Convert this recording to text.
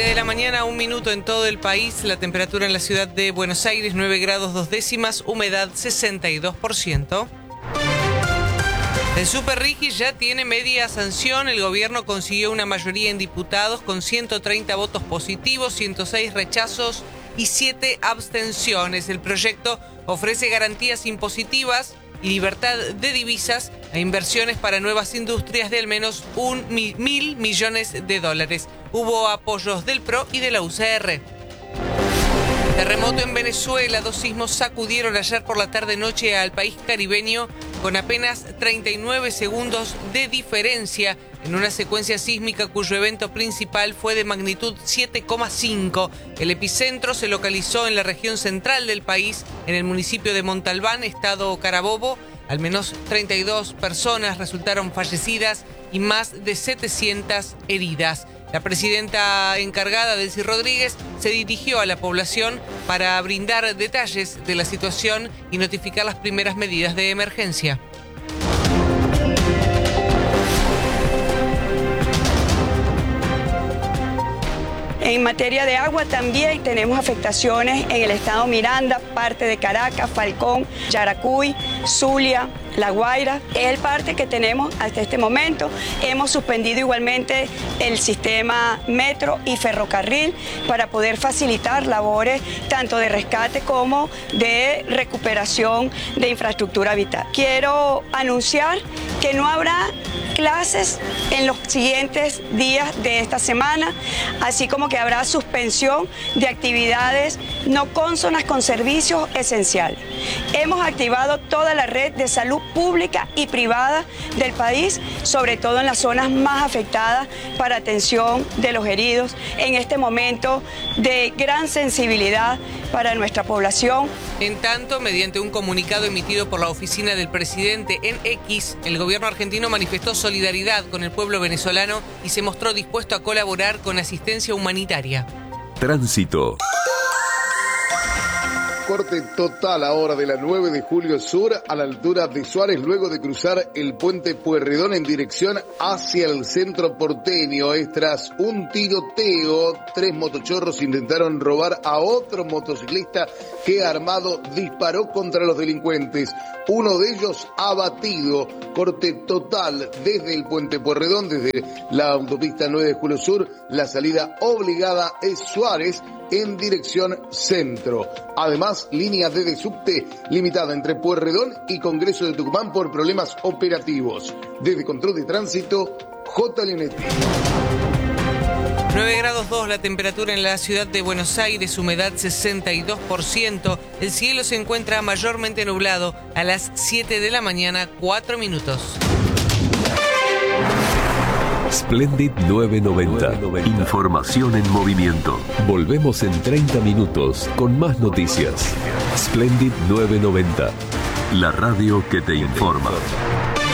De la mañana, 1 minuto en todo el país. La temperatura en la ciudad de Buenos Aires, 9 grados 2 décimas, humedad 62%. El Super Rigi ya tiene media sanción. El gobierno consiguió una mayoría en diputados con 130 votos positivos, 106 rechazos y 7 abstenciones. El proyecto ofrece garantías impositivas y libertad de divisas e inversiones para nuevas industrias de al menos $1.000 millones. Hubo apoyos del PRO y de la UCR. Terremoto en Venezuela. 2 sismos sacudieron ayer por la tarde-noche al país caribeño con apenas 39 segundos de diferencia en una secuencia sísmica cuyo evento principal fue de magnitud 7,5. El epicentro se localizó en la región central del país, en el municipio de Montalbán, estado Carabobo. Al menos 32 personas resultaron fallecidas y más de 700 heridas. La presidenta encargada, Delcy Rodríguez, se dirigió a la población para brindar detalles de la situación y notificar las primeras medidas de emergencia. En materia de agua también tenemos afectaciones en el estado Miranda, parte de Caracas, Falcón, Yaracuy, Zulia, La Guaira. Es el parte que tenemos hasta este momento. Hemos suspendido igualmente el sistema metro y ferrocarril para poder facilitar labores tanto de rescate como de recuperación de infraestructura vital. Quiero anunciar que no habrá clases en los siguientes días de esta semana, así como que habrá suspensión de actividades no cónsonas con servicios esenciales. Hemos activado toda la red de salud pública y privada del país, sobre todo en las zonas más afectadas, para atención de los heridos en este momento de gran sensibilidad para nuestra población. En tanto, mediante un comunicado emitido por la oficina del presidente en X, el gobierno argentino manifestó solidaridad con el pueblo venezolano y se mostró dispuesto a colaborar con asistencia humanitaria. Tránsito. Corte total ahora de la 9 de Julio Sur a la altura de Suárez, luego de cruzar el puente Pueyrredón en dirección hacia el centro porteño. Tras un tiroteo, 3 motochorros intentaron robar a otro motociclista que armado disparó contra los delincuentes. Uno de ellos abatido. Corte total desde el puente Pueyrredón, desde la autopista 9 de Julio Sur. La salida obligada es Suárez en dirección centro. Además, línea de subte limitada entre Pueyrredón y Congreso de Tucumán por problemas operativos. Desde Control de Tránsito, J. Leonetti. 9 grados 2 la temperatura en la ciudad de Buenos Aires, humedad 62%. El cielo se encuentra mayormente nublado a las 7 de la mañana, 4 minutos. Splendid 990. Información en movimiento. Volvemos en 30 minutos con más noticias. Splendid 990. La radio que te informa.